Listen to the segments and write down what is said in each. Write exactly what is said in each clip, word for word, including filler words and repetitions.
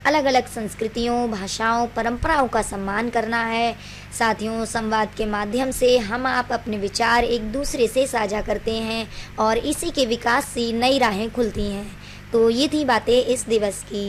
अलग अलग संस्कृतियों, भाषाओं, परंपराओं का सम्मान करना है। साथियों, संवाद के माध्यम से हम आप अपने विचार एक दूसरे से साझा करते हैं और इसी के विकास से नई राहें खुलती हैं। तो ये थी बातें इस दिवस की।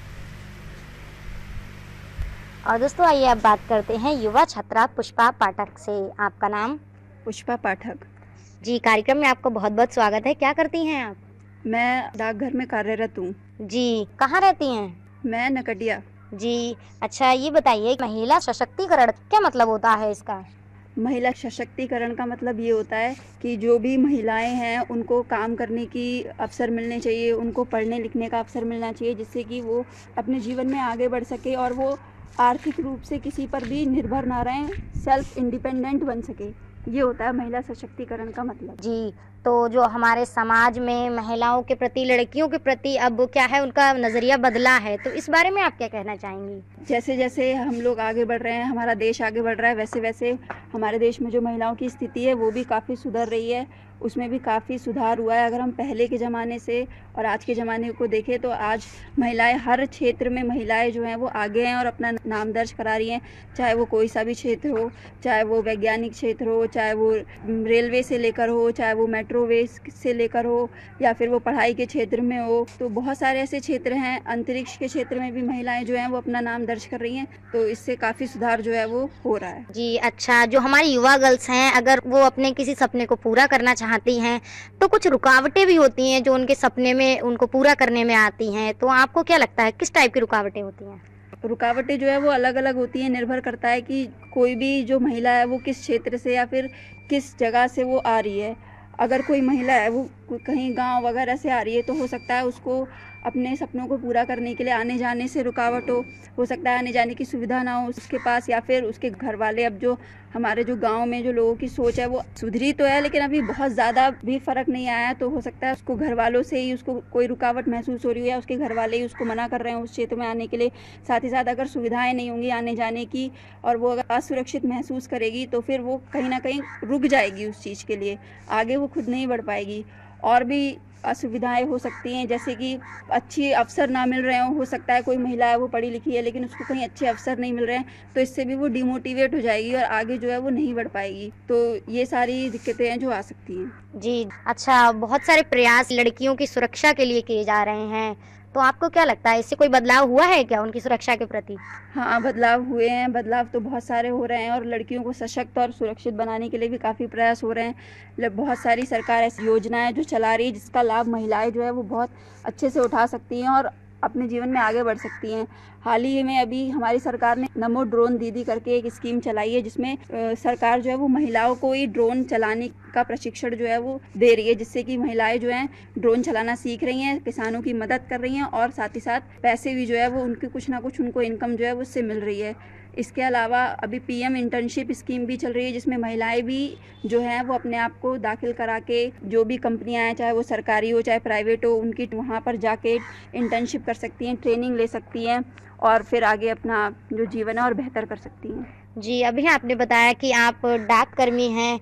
और दोस्तों, आइए अब बात करते हैं युवा छात्रा पुष्पा पाठक से। आपका नाम? पुष्पा पाठक। जी, कार्यक्रम में आपका बहुत बहुत स्वागत है। क्या करती हैं आप? मैं डाकघर में कार्यरत हूँ। जी, कहाँ रहती हैं? मैं नकटिया। जी, अच्छा ये बताइए, महिला सशक्तिकरण क्या मतलब होता है इसका? महिला सशक्तिकरण का मतलब ये होता है कि जो भी महिलाएं हैं उनको काम करने की अवसर मिलने चाहिए, उनको पढ़ने लिखने का अवसर मिलना चाहिए, जिससे कि वो अपने जीवन में आगे बढ़ सके और वो आर्थिक रूप से किसी पर भी निर्भर ना रहें, सेल्फ इंडिपेंडेंट बन सके। ये होता है महिला सशक्तिकरण का मतलब। जी, तो जो हमारे समाज में महिलाओं के प्रति, लड़कियों के प्रति अब क्या है, उनका नज़रिया बदला है, तो इस बारे में आप क्या कहना चाहेंगी? जैसे जैसे हम लोग आगे बढ़ रहे हैं, हमारा देश आगे बढ़ रहा है, वैसे वैसे हमारे देश में जो महिलाओं की स्थिति है वो भी काफ़ी सुधर रही है, उसमें भी काफ़ी सुधार हुआ है। अगर हम पहले के ज़माने से और आज के ज़माने को देखें तो आज महिलाएं हर क्षेत्र में महिलाएं जो हैं वो आगे हैं और अपना नाम दर्ज करा रही हैं, चाहे वो कोई सा भी क्षेत्र हो, चाहे वो वैज्ञानिक क्षेत्र हो, चाहे वो रेलवे से लेकर हो, चाहे वो मेट्रोवे से लेकर हो, या फिर वो पढ़ाई के क्षेत्र में हो। तो बहुत सारे ऐसे क्षेत्र हैं, अंतरिक्ष के क्षेत्र में भी महिलाएं जो हैं वो अपना नाम दर्ज कर रही हैं, तो इससे काफ़ी सुधार जो है वो हो रहा है। जी, अच्छा, जो हमारी युवा गर्ल्स हैं, अगर वो अपने किसी सपने को पूरा करना चाहती हैं तो कुछ रुकावटें भी होती हैं जो उनके सपने में उनको पूरा करने में आती हैं, तो आपको क्या लगता है किस टाइप की रुकावटें होती हैं? रुकावटें जो है वो अलग अलग होती हैं, निर्भर करता है कि कोई भी जो महिला है वो किस क्षेत्र से या फिर किस जगह से वो आ रही है। अगर कोई महिला है वो कहीं गांव वगैरह से आ रही है तो हो सकता है उसको अपने सपनों को पूरा करने के लिए आने जाने से रुकावट हो हो सकता है आने जाने की सुविधा ना हो उसके पास, या फिर उसके घर वाले, अब जो हमारे जो गांव में जो लोगों की सोच है वो सुधरी तो है लेकिन अभी बहुत ज़्यादा भी फ़र्क नहीं आया, तो हो सकता है उसको घर वालों से ही उसको कोई रुकावट महसूस हो रही है या उसके घर वाले ही उसको मना कर रहे हैं उस क्षेत्र में आने के लिए। साथ ही साथ अगर सुविधाएं नहीं होंगी आने जाने की और वो अगर असुरक्षित महसूस करेगी तो फिर वो कहीं ना कहीं रुक जाएगी उस चीज़ के लिए, आगे वो खुद नहीं बढ़ पाएगी। और भी असुविधाएं हो सकती हैं, जैसे कि अच्छी अवसर ना मिल रहे हों, हो सकता है कोई महिला है वो पढ़ी लिखी है लेकिन उसको कहीं अच्छे अवसर नहीं मिल रहे हैं, तो इससे भी वो डिमोटिवेट हो जाएगी और आगे जो है वो नहीं बढ़ पाएगी। तो ये सारी दिक्कतें हैं जो आ सकती हैं। जी, अच्छा, बहुत सारे प्रयास लड़कियों की सुरक्षा के लिए किए जा रहे हैं, तो आपको क्या लगता है इससे कोई बदलाव हुआ है क्या उनकी सुरक्षा के प्रति? हाँ, बदलाव हुए हैं, बदलाव तो बहुत सारे हो रहे हैं और लड़कियों को सशक्त और सुरक्षित बनाने के लिए भी काफ़ी प्रयास हो रहे हैं। बहुत सारी सरकार ऐसी योजनाएं जो चला रही है जिसका लाभ महिलाएं जो है वो बहुत अच्छे से उठा सकती हैं और अपने जीवन में आगे बढ़ सकती हैं। हाल ही में अभी हमारी सरकार ने नमो ड्रोन दीदी करके एक स्कीम चलाई है जिसमें सरकार जो है वो महिलाओं को ही ड्रोन चलाने का प्रशिक्षण जो है वो दे रही है, जिससे कि महिलाएं जो हैं ड्रोन चलाना सीख रही हैं, किसानों की मदद कर रही हैं और साथ ही साथ पैसे भी जो है वो उनकी कुछ ना कुछ उनको इनकम जो है वो उससे मिल रही है। इसके अलावा अभी पीएम इंटर्नशिप स्कीम भी चल रही है जिसमें महिलाएं भी जो हैं वो अपने आप को दाखिल करा के जो भी कंपनियां हैं, चाहे वो सरकारी हो चाहे प्राइवेट हो, उनकी वहाँ पर जाके इंटर्नशिप कर सकती हैं, ट्रेनिंग ले सकती हैं और फिर आगे अपना जो जीवन है और बेहतर कर सकती हैं। जी, अभी आपने बताया कि आप डाककर्मी हैं,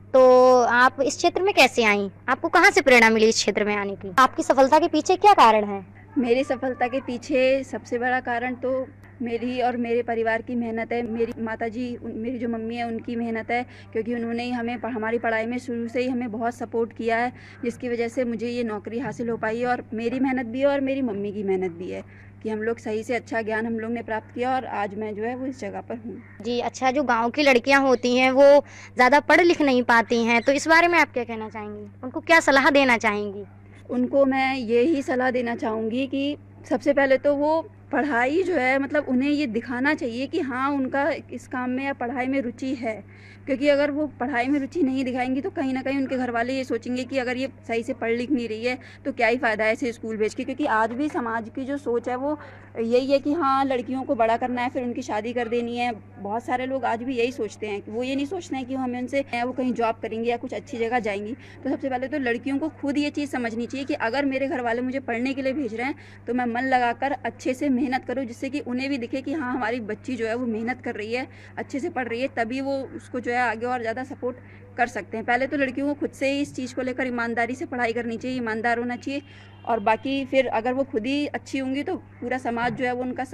तो आप इस क्षेत्र में कैसे आईं? आपको कहाँ से प्रेरणा मिली इस क्षेत्र में आने की? आपकी सफलता के पीछे क्या कारण है? मेरी सफलता के पीछे सबसे बड़ा कारण तो मेरी और मेरे परिवार की मेहनत है। मेरी माताजी, मेरी जो मम्मी है उनकी मेहनत है, क्योंकि उन्होंने ही हमें हमारी पढ़ाई में शुरू से ही हमें बहुत सपोर्ट किया है, जिसकी वजह से मुझे ये नौकरी हासिल हो पाई है। और मेरी मेहनत भी है और मेरी मम्मी की मेहनत भी है कि हम लोग सही से अच्छा ज्ञान हम लोग ने प्राप्त किया और आज मैं जो है वो इस जगह पर हूँ। जी, अच्छा, जो गांव की लड़कियां होती हैं वो ज़्यादा पढ़ लिख नहीं पाती हैं, तो इस बारे में आप क्या कहना चाहेंगी? उनको क्या सलाह देना चाहेंगी? उनको मैं ये ही सलाह देना चाहूँगी कि सबसे पहले तो वो पढ़ाई जो है, मतलब उन्हें ये दिखाना चाहिए कि हाँ उनका इस काम में या पढ़ाई में रुचि है, क्योंकि अगर वो पढ़ाई में रुचि नहीं दिखाएंगी तो कहीं ना कहीं उनके घर वाले ये सोचेंगे कि अगर ये सही से पढ़ लिख नहीं रही है तो क्या ही फ़ायदा है इसे स्कूल भेज के। क्योंकि आज भी समाज की जो सोच है वो यही है कि हाँ लड़कियों को बड़ा करना है फिर उनकी शादी कर देनी है। बहुत सारे लोग आज भी यही सोचते हैं, वो ये नहीं सोचते हैं कि हमें उनसे वो कहीं जॉब करेंगी या कुछ अच्छी जगह जाएंगी। तो सबसे पहले तो लड़कियों को खुद ये चीज़ समझनी चाहिए कि अगर मेरे घर वाले मुझे पढ़ने के लिए भेज रहे हैं तो मैं मन लगाकर अच्छे से मेहनत करो, जिससे कि उन्हें भी दिखे कि हाँ हमारी बच्ची जो है वो मेहनत कर रही है, अच्छे से पढ़ रही है, तभी वो उसको जो है आगे और ज़्यादा सपोर्ट कर सकते हैं। पहले तो लड़कियों को खुद से ही इस चीज़ को लेकर ईमानदारी से पढ़ाई करनी चाहिए, ईमानदार होना चाहिए, और बाकी फिर अगर वो खुद ही अच्छी होंगी तो पूरा समाज जो है वो उनका